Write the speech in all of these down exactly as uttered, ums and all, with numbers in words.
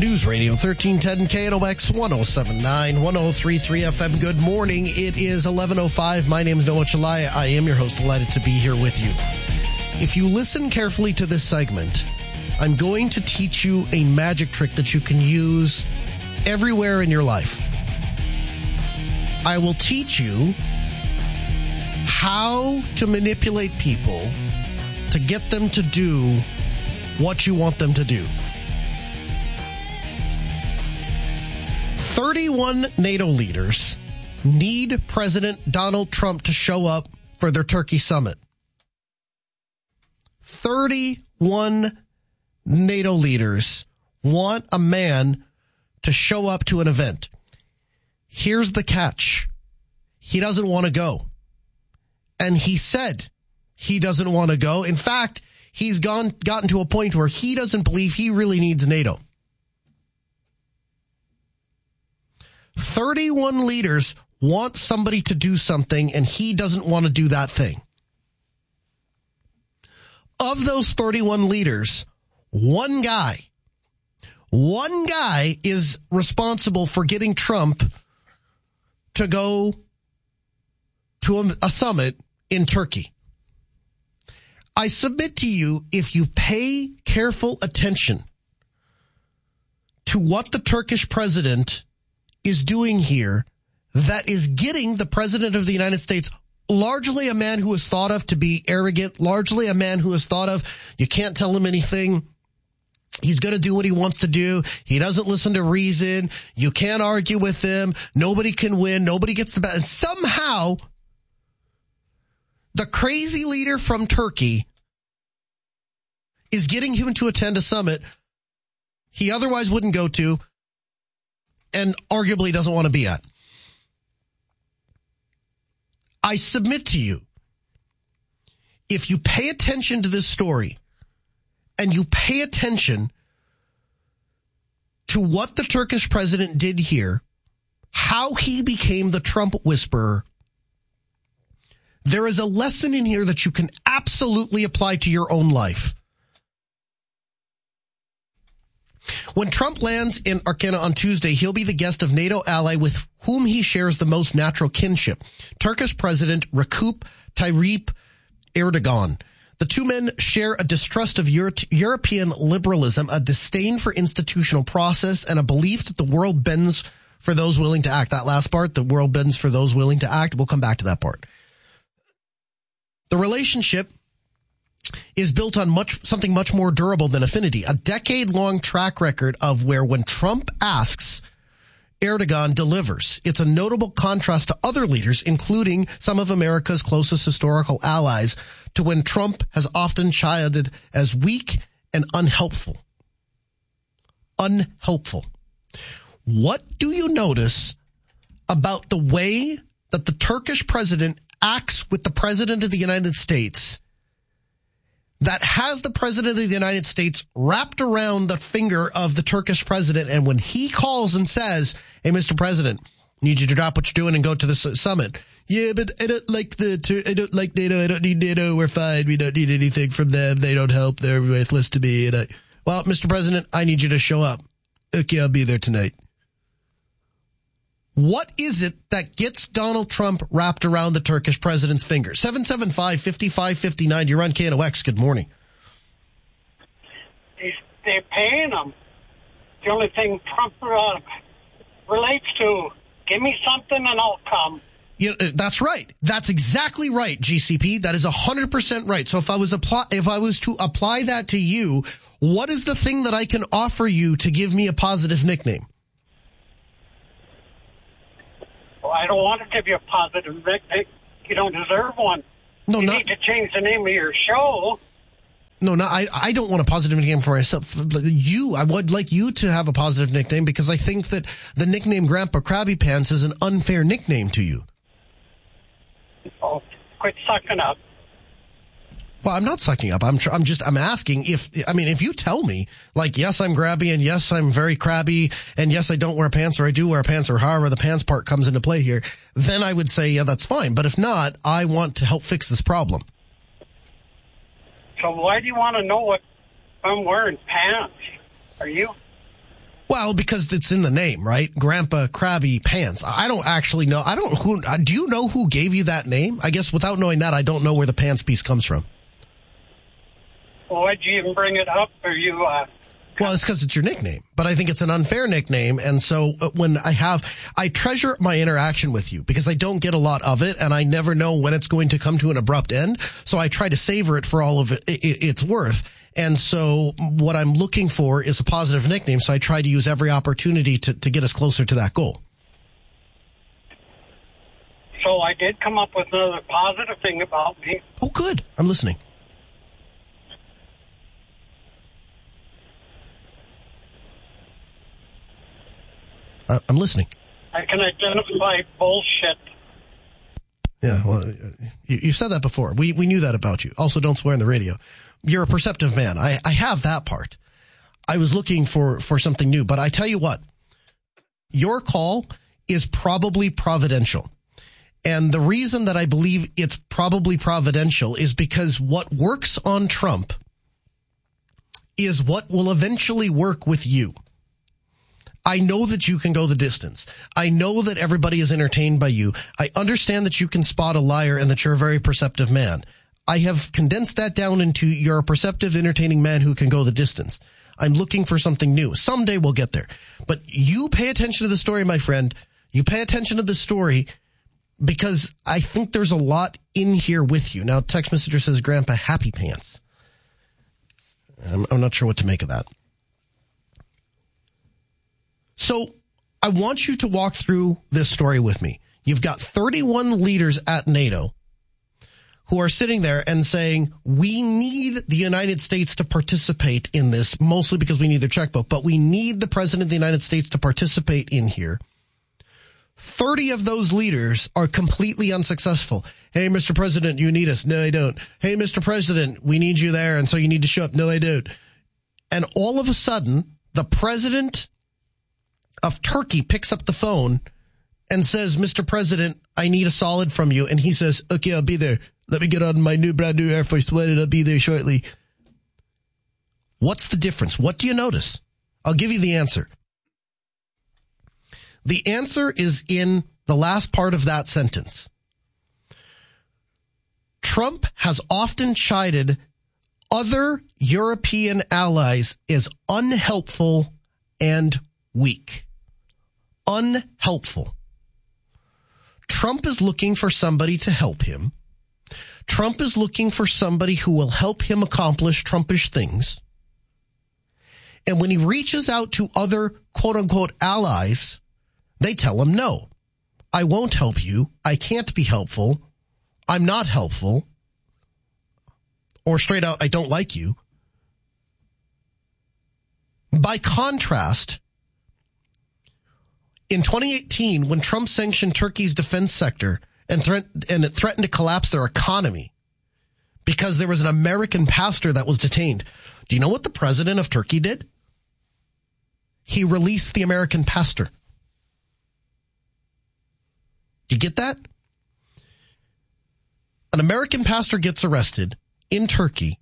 News Radio thirteen ten K N O X one oh seven point nine, one oh three point three F M. Good morning. It is eleven oh five. My name is Noah Chalai. I am your host. Delighted to be here with you. If you listen carefully to this segment, I'm going to teach you a magic trick that you can use everywhere in your life. I will teach you how to manipulate people to get them to do what you want them to do. thirty-one NATO leaders need President Donald Trump to show up for their Turkey summit. thirty-one NATO leaders want a man to show up to an event. Here's the catch. He doesn't want to go. And he said he doesn't want to go. In fact, he's gone gotten to a point where he doesn't believe he really needs NATO. thirty-one leaders want somebody to do something, and he doesn't want to do that thing. Of those thirty-one leaders, one guy, one guy is responsible for getting Trump to go to a, a summit in Turkey. I submit to you, if you pay careful attention to what the Turkish president is doing here, that is getting the president of the United States, largely a man who is thought of to be arrogant, largely a man who is thought of, you can't tell him anything. He's going to do what he wants to do. He doesn't listen to reason. You can't argue with him. Nobody can win. Nobody gets the best. And somehow, the crazy leader from Turkey is getting him to attend a summit he otherwise wouldn't go to and arguably doesn't want to be at. I submit to you, if you pay attention to this story and you pay attention to what the Turkish president did here, how he became the Trump whisperer, there is a lesson in here that you can absolutely apply to your own life. When Trump lands in Ankara on Tuesday, he'll be the guest of NATO ally with whom he shares the most natural kinship, Turkish President Recep Tayyip Erdogan. The two men share a distrust of Euro- European liberalism, a disdain for institutional process, and a belief that the world bends for those willing to act. That last part, the world bends for those willing to act, we'll come back to that part. The relationship is built on much something much more durable than affinity, a decade-long track record of where when Trump asks, Erdogan delivers. It's a notable contrast to other leaders, including some of America's closest historical allies, to when Trump has often chided as weak and unhelpful. Unhelpful. What do you notice about the way that the Turkish president acts with the president of the United States that has the president of the United States wrapped around the finger of the Turkish president, and when he calls and says, hey, Mister President, I need you to drop what you're doing and go to the summit. Yeah, but I don't like the, I don't like NATO. I don't need NATO. We're fine. We don't need anything from them. They don't help. They're worthless to me. And I, well, Mister President, I need you to show up. Okay, I'll be there tonight. What is it that gets Donald Trump wrapped around the Turkish president's finger? seven seven five, five five five nine. You're on K N O X. Good morning. They're paying him. The only thing Trump uh, relates to, give me something and I'll come. Yeah, that's right. That's exactly right, G C P. That is one hundred percent right. So if I was apply, if I was to apply that to you, what is the thing that I can offer you to give me a positive nickname? Well, I don't want to give you a positive nickname. You don't deserve one. No, you not, need to change the name of your show. No, no, I, I don't want a positive nickname for myself. You, I would like you to have a positive nickname because I think that the nickname Grandpa Krabby Pants is an unfair nickname to you. Oh, quit sucking up. Well, I'm not sucking up. I'm tr- I'm just, I'm asking if, I mean, if you tell me, like, yes, I'm grabby, and yes, I'm very crabby, and yes, I don't wear pants, or I do wear pants, or however the pants part comes into play here, then I would say, yeah, that's fine. But if not, I want to help fix this problem. So why do you want to know what I'm wearing pants? Are you? Well, because it's in the name, right? Grandpa Krabby Pants. I don't actually know. I don't who do you know who gave you that name? I guess without knowing that, I don't know where the pants piece comes from. Well, why'd you even bring it up? Or you uh Well, it's because it's your nickname, but I think it's an unfair nickname. And so when I have, I treasure my interaction with you because I don't get a lot of it and I never know when it's going to come to an abrupt end. So I try to savor it for all of it, it's worth. And so what I'm looking for is a positive nickname. So I try to use every opportunity to, to get us closer to that goal. So I did come up with another positive thing about me. Oh, good. I'm listening. Uh, I'm listening. I can identify bullshit. Yeah, well, you, you said that before. We we knew that about you. Also, don't swear on the radio. You're a perceptive man. I, I have that part. I was looking for, for something new, but I tell you what, your call is probably providential. And the reason that I believe it's probably providential is because what works on Trump is what will eventually work with you. I know that you can go the distance. I know that everybody is entertained by you. I understand that you can spot a liar and that you're a very perceptive man. I have condensed that down into you're a perceptive, entertaining man who can go the distance. I'm looking for something new. Someday we'll get there. But you pay attention to the story, my friend. You pay attention to the story because I think there's a lot in here with you. Now, text messenger says, Grandpa, happy pants. I'm, I'm not sure what to make of that. So I want you to walk through this story with me. You've got thirty-one leaders at NATO who are sitting there and saying, we need the United States to participate in this, mostly because we need their checkbook, but we need the President of the United States to participate in here. thirty of those leaders are completely unsuccessful. Hey, Mister President, you need us. No, I don't. Hey, Mister President, we need you there, and so you need to show up. No, I don't. And all of a sudden, the president of Turkey picks up the phone and says, Mister President, I need a solid from you. And he says, okay, I'll be there. Let me get on my new brand new Air Force One and I'll be there shortly. What's the difference? What do you notice? I'll give you the answer. The answer is in the last part of that sentence. Trump has often chided other European allies as unhelpful and weak. Unhelpful. Trump is looking for somebody to help him. Trump is looking for somebody who will help him accomplish Trumpish things. And when he reaches out to other quote-unquote allies, they tell him, no, I won't help you. I can't be helpful. I'm not helpful. Or straight out, I don't like you. By contrast, in twenty eighteen, when Trump sanctioned Turkey's defense sector and, threat- and it threatened to collapse their economy because there was an American pastor that was detained, do you know what the president of Turkey did? He released the American pastor. Do you get that? An American pastor gets arrested in Turkey.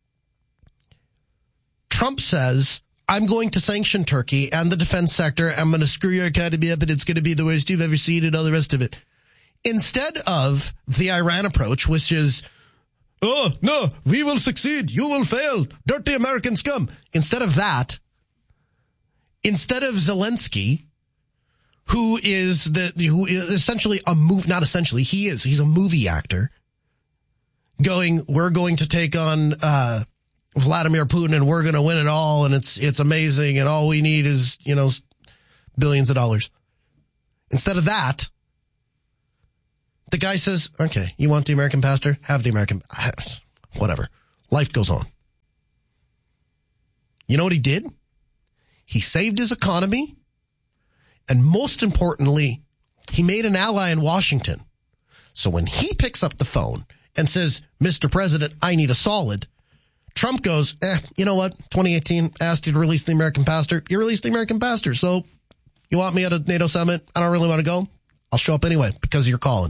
Trump says, I'm going to sanction Turkey and the defense sector. I'm going to screw your academy up and it's going to be the worst you've ever seen and all the rest of it. Instead of the Iran approach, which is, oh, no, we will succeed. You will fail. Dirty American scum. Instead of that, instead of Zelensky, who is the, who is essentially a move, not essentially, he is, he's a movie actor going, we're going to take on, uh, Vladimir Putin and we're going to win it all. And it's, it's amazing. And all we need is, you know, billions of dollars. Instead of that, the guy says, okay, you want the American pastor? Have the American, whatever. Life goes on. You know what he did? He saved his economy. And most importantly, he made an ally in Washington. So when he picks up the phone and says, Mister President, I need a solid, Trump goes, eh, you know what? twenty eighteen asked you to release the American pastor. You released the American pastor. So you want me at a NATO summit? I don't really want to go. I'll show up anyway because you're calling.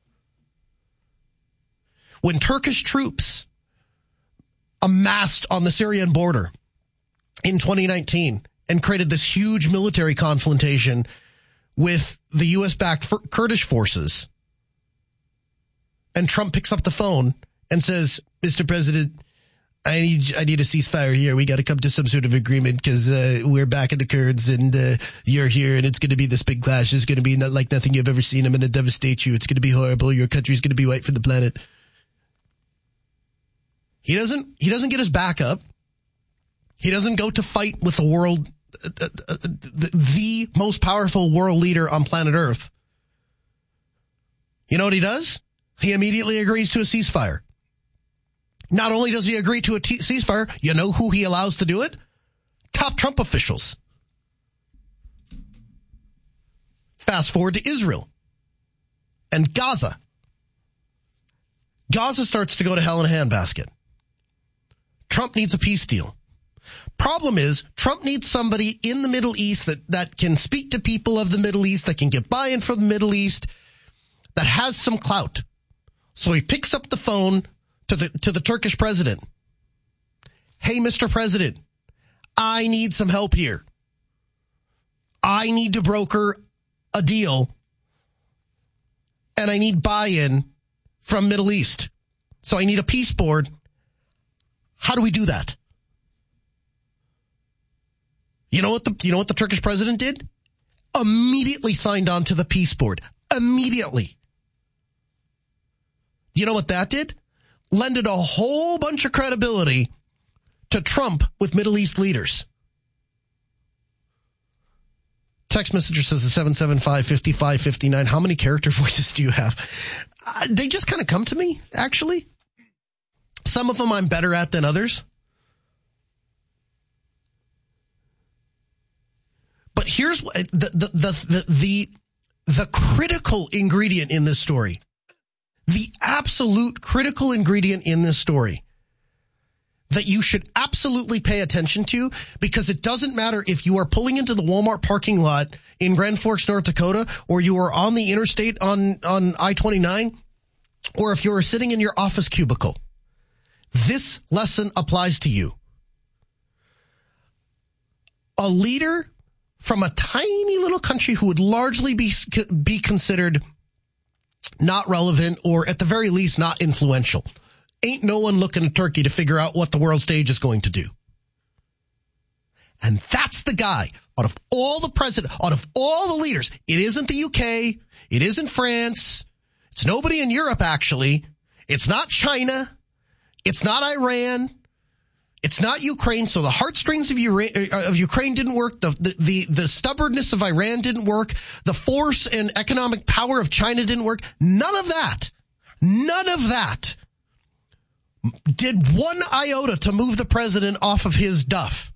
When Turkish troops amassed on the Syrian border in twenty nineteen and created this huge military confrontation with the U S-backed Kurdish forces. And Trump picks up the phone and says, Mister President, I need I need a ceasefire here. We got to come to some sort of agreement because uh, we're back in the Kurds and uh, you're here and it's going to be this big clash. It's going to be not like nothing you've ever seen. I'm going to devastate you. It's going to be horrible. Your country's going to be wiped from the planet. He doesn't, he doesn't get his back up. He doesn't go to fight with the world, uh, uh, uh, the, the most powerful world leader on planet Earth. You know what he does? He immediately agrees to a ceasefire. Not only does he agree to a t- ceasefire, you know who he allows to do it? Top Trump officials. Fast forward to Israel and Gaza. Gaza starts to go to hell in a handbasket. Trump needs a peace deal. Problem is, Trump needs somebody in the Middle East that, that can speak to people of the Middle East, that can get buy-in from the Middle East, that has some clout. So he picks up the phone to the to the Turkish president. Hey, Mister President, I need some help here. I need to broker a deal, and I need buy-in from Middle East. So I need a peace board. How do we do that? You know what the you know what the Turkish president did? Immediately signed on to the peace board. Immediately. You know what that did? Lended a whole bunch of credibility to Trump with Middle East leaders. Text messenger says at seven seven five, five five five nine, how many character voices do you have? Uh, they just kind of come to me, actually. Some of them I'm better at than others. But here's what the, the, the, the, the, the critical ingredient in this story. The absolute critical ingredient in this story that you should absolutely pay attention to, because it doesn't matter if you are pulling into the Walmart parking lot in Grand Forks, North Dakota, or you are on the interstate on, on I twenty-nine, or if you're sitting in your office cubicle. This lesson applies to you. A leader from a tiny little country who would largely be, be considered not relevant, or at the very least not influential. Ain't no one looking at Turkey to figure out what the world stage is going to do. And that's the guy, out of all the president, out of all the leaders, it isn't the U K, it isn't France, it's nobody in Europe actually, it's not China, it's not Iran, it's not Ukraine, so the heartstrings of, Ura- of Ukraine didn't work, the, the, the, the stubbornness of Iran didn't work, the force and economic power of China didn't work. None of that, none of that did one iota to move the president off of his duff.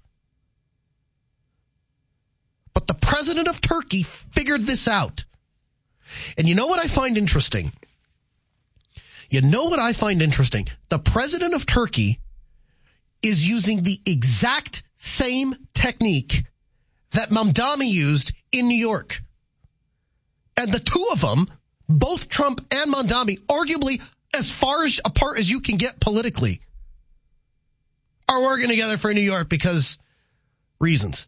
But the president of Turkey figured this out. And you know what I find interesting? You know what I find interesting? The president of Turkey is using the exact same technique that Mamdani used in New York. And the two of them, both Trump and Mamdani, arguably as far as apart as you can get politically, are working together for New York because reasons.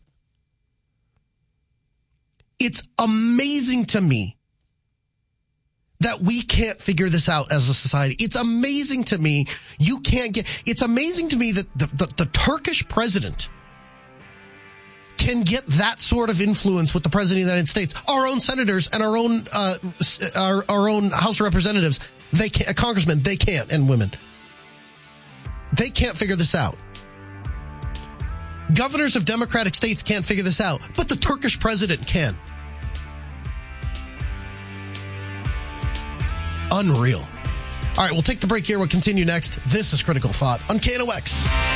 It's amazing to me that we can't figure this out as a society. It's amazing to me you can't get, it's amazing to me that the, the, the Turkish president can get that sort of influence with the president of the United States. Our own senators and our own, uh, our, our own House of Representatives, they can't, congressmen, they can't, and women. They can't figure this out. Governors of Democratic states can't figure this out, but the Turkish president can. Unreal. All right, we'll take the break here. We'll continue next. This is Critical Thought on K N O X.